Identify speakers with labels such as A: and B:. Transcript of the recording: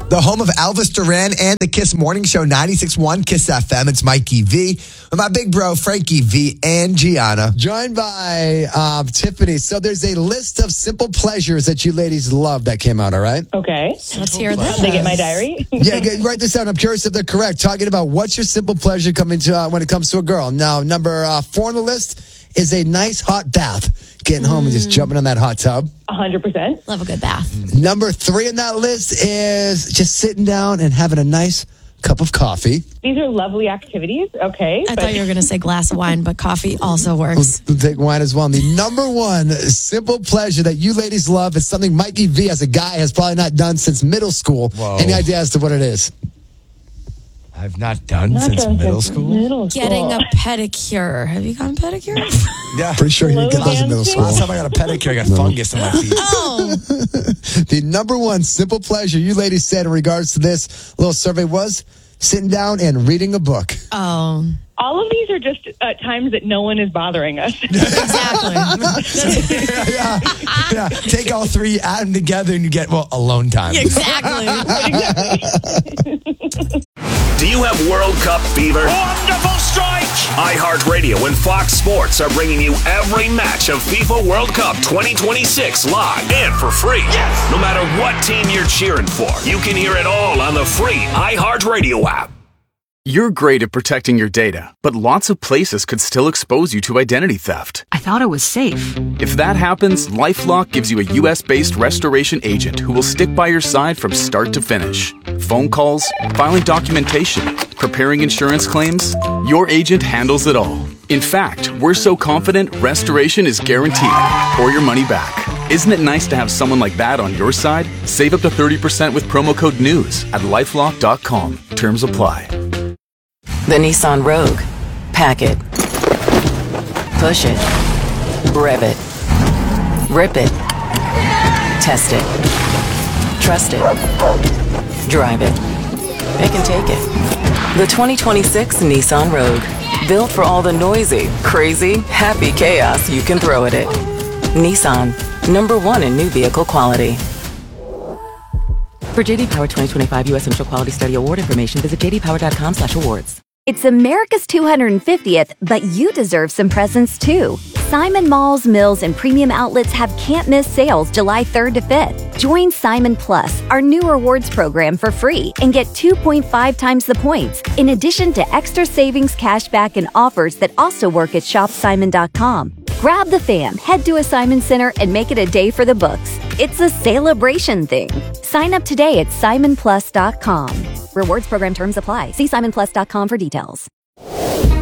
A: The home of Elvis Duran and the Kiss Morning Show, 96.1 Kiss FM. It's Mikey V with my big bro, Frankie V and Gianna.
B: Joined by Tiffany. So there's a list of simple pleasures that you ladies love that came out, all right?
C: Okay.
D: Let's hear this.
C: Did they get my diary?
B: Yeah, write this down. I'm curious if they're correct. Talking about what's your simple pleasure coming to when it comes to a girl. Now, number 4 on the list is a nice hot bath. Getting home and just jumping on that hot tub.
C: 100%.
D: Love a good bath.
B: Number 3 on that list is just sitting down and having a nice cup of coffee.
C: These are lovely activities. Okay.
D: I thought you were going to say glass of wine, but coffee also works.
B: We'll take wine as well. And the number 1 simple pleasure that you ladies love is something Mikey V as a guy has probably not done since middle school.
A: Whoa.
B: Any idea as to what it is?
A: I've not done since middle school.
D: Getting a pedicure. Have you gotten a pedicure?
A: Yeah.
B: Pretty sure you didn't get those in middle school.
A: Last time I got a pedicure, I got fungus on my feet.
D: Oh.
B: The number 1 simple pleasure you ladies said in regards to this little survey was sitting down and reading a book.
D: Oh.
C: All of these are just times that no one is bothering us.
D: Exactly.
A: Yeah. Take all 3, add them together, and you get, alone time.
D: Exactly.
E: Do you have World Cup fever?
F: Wonderful strike!
E: iHeartRadio and Fox Sports are bringing you every match of FIFA World Cup 2026 live and for free.
F: Yes!
E: No matter what team you're cheering for, you can hear it all on the free iHeartRadio app.
G: You're great at protecting your data, but lots of places could still expose you to identity theft.
H: I thought it was safe.
G: If that happens, LifeLock gives you a U.S.-based restoration agent who will stick by your side from start to finish. Phone calls, filing documentation, preparing insurance claims, your agent handles it all. In fact, we're so confident restoration is guaranteed or your money back. Isn't it nice to have someone like that on your side? Save up to 30% with promo code NEWS at LifeLock.com. Terms apply.
H: The Nissan Rogue. Pack it. Push it. Rev it. Rip it. Test it. Trust it. Drive it. It can take it. The 2026 Nissan Rogue. Built for all the noisy, crazy, happy chaos you can throw at it. Nissan. #1 in new vehicle quality. For JD Power 2025 U.S. Initial Quality Study Award information, visit jdpower.com/awards.
I: It's America's 250th, but you deserve some presents too. Simon Malls, Mills, and Premium Outlets have can't-miss sales July 3rd to 5th. Join Simon Plus, our new rewards program, for free and get 2.5 times the points, in addition to extra savings, cashback, and offers that also work at shopsimon.com. Grab the fam, head to a Simon Center, and make it a day for the books. It's a celebration thing. Sign up today at simonplus.com. Rewards program terms apply. See simonplus.com for details.